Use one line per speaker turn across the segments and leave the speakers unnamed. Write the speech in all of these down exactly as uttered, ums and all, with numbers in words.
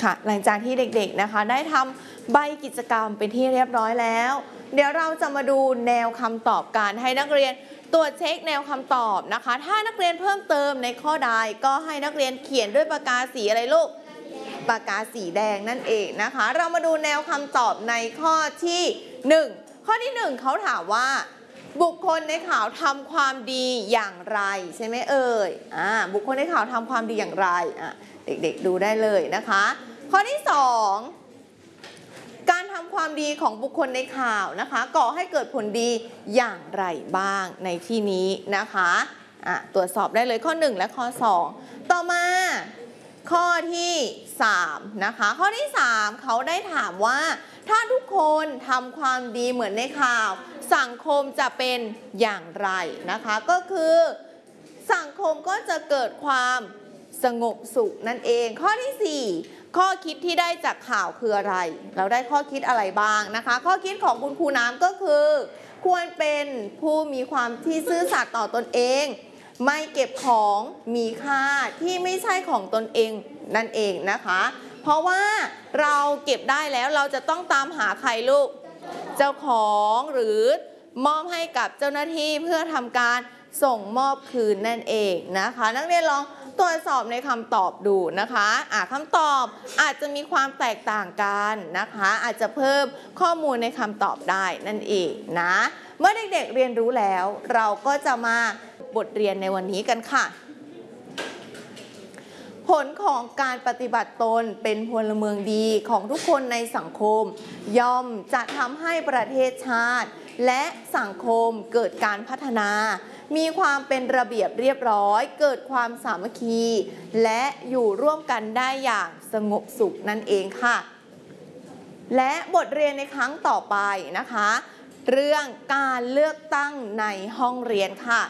ค่ะหลังจากที่เด็กๆนะคะได้ทำใบกิจกรรมเป็นที่เรียบร้อยแล้วเดี๋ยวเราจะมาดูแนวคำตอบกันให้นักเรียนตรวจเช็คแนวคำตอบนะคะถ้านักเรียนเพิ่มเติมในข้อใดก็ให้นักเรียนเขียนด้วยปากกาสีอะไรลูกปากกาสีแดงนั่นเองนะคะเรามาดูแนวคำตอบในข้อที่หนึ่งข้อที่หนึ่งเขาถามว่าบุคคลในข่าวทำความดีอย่างไรใช่ไหมเอ่ยอ่าบุคคลในข่าวทำความดีอย่างไรอ่ะเด็กๆดูได้เลยนะคะข้อที่สองการทำความดีของบุคคลในข่าวนะคะก่อให้เกิดผลดีอย่างไรบ้างในที่นี้นะคะอ่ะตรวจสอบได้เลยข้อหนึ่งและข้อสองต่อมาข้อที่สามนะคะข้อที่สามเขาได้ถามว่าถ้าทุกคนทำความดีเหมือนในข่าวสังคมจะเป็นอย่างไรนะคะก็คือสังคมก็จะเกิดความสงบสุขนั่นเองข้อที่สี่ข้อคิดที่ได้จากข่าวคืออะไรเราได้ข้อคิดอะไรบ้างนะคะข้อคิดของคุณครูน้ำก็คือควรเป็นผู้มีความที่ซื่อสัตย์ต่อตนเองไม่เก็บของมีค่าที่ไม่ใช่ของตนเองนั่นเองนะคะเพราะว่าเราเก็บได้แล้วเราจะต้องตามหาใครลูกเจ้าของหรือมอบให้กับเจ้าหน้าที่เพื่อทำการส่งมอบคืนนั่นเองนะคะนักเรียนลองตรวจสอบในคำตอบดูนะคะอ่ะคำตอบอาจจะมีความแตกต่างกันนะคะอาจจะเพิ่มข้อมูลในคำตอบได้นั่นเองนะเมื่อเด็กๆเรียนรู้แล้วเราก็จะมาบทเรียนในวันนี้กันค่ะผลของการปฏิบัติตนเป็นพลเมืองดีของทุกคนในสังคมย่อมจะทำให้ประเทศชาติและสังคมเกิดการพัฒนามีความเป็นระเบียบเรียบร้อยเกิดความสามัคคีและอยู่ร่วมกันได้อย่างสงบสุขนั่นเองค่ะและบทเรียนในครั้งต่อไปนะคะเรื่องการเลือกตั้งในห้องเรียนค่ะ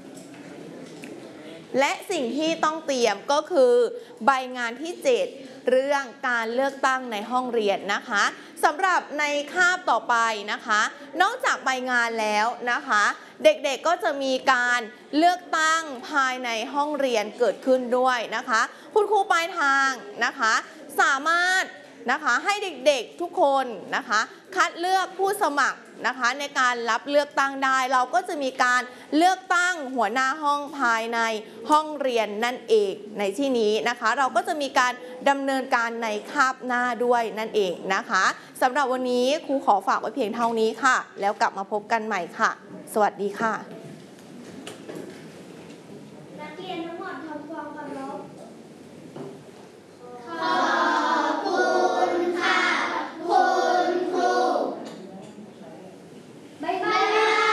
และสิ่งที่ต้องเตรียมก็คือใบงานที่เจ็ดเรื่องการเลือกตั้งในห้องเรียนนะคะสำหรับในคาบต่อไปนะคะนอกจากใบงานแล้วนะคะเด็กๆก็จะมีการเลือกตั้งภายในห้องเรียนเกิดขึ้นด้วยนะคะคุณครูปลายทางนะคะสามารถนะคะให้เด็กๆทุกคนนะคะคัดเลือกผู้สมัครนะคะในการรับเลือกตั้งได้เราก็จะมีการเลือกตั้งหัวหน้าห้องภายในห้องเรียนนั่นเองในที่นี้นะคะเราก็จะมีการดำเนินการในคาบหน้าด้วยนั่นเองนะคะสำหรับวันนี้ครูขอฝากไว้เพียงเท่านี้ค่ะแล้วกลับมาพบกันใหม่ค่ะสวัสดีค่ะ